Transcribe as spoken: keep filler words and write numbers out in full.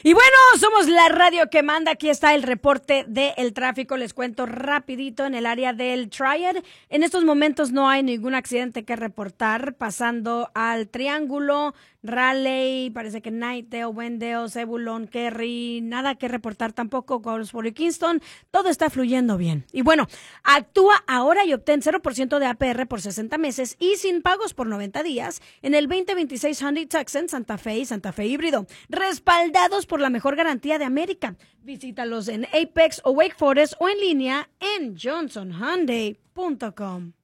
Y bueno, somos la radio que manda. Aquí está el reporte del tráfico. Les cuento rapidito en el área del Triad. En estos momentos no hay ningún accidente que reportar. Pasando al Triángulo, Raleigh, parece que Knightdale, Wendell, Zebulon, Kerry, nada que reportar tampoco. Goldsboro y Kingston, todo está fluyendo bien. Y bueno, actúa ahora y obtén cero por ciento de A P R por sesenta meses y sin pagos por noventa días en el veinte veintiséis Hyundai Tucson, Santa Fe y Santa Fe híbrido. Respaldados por la mejor garantía de América. Visítalos en Apex o Wake Forest o en línea en johnson hyundai punto com.